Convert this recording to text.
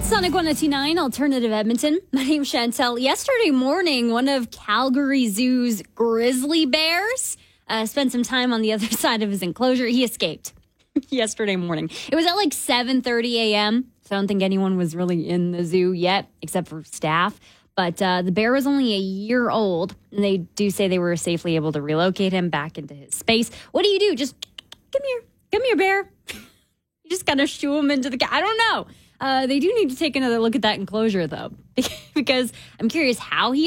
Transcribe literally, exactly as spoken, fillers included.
Sonic one oh two point nine, Alternative Edmonton. My name's Chantel. Yesterday morning, one of Calgary Zoo's grizzly bears uh, spent some time on the other side of his enclosure. He escaped yesterday morning. It was at like seven thirty a.m., so I don't think anyone was really in the zoo yet, except for staff. But uh, the bear was only a year old, and they do say they were safely able to relocate him back into his space. What do you do? Just, come here. Come here, bear. You just kind of shoo him into the cat. I don't know. Uh, they do need to take another look at that enclosure, though, because I'm curious how he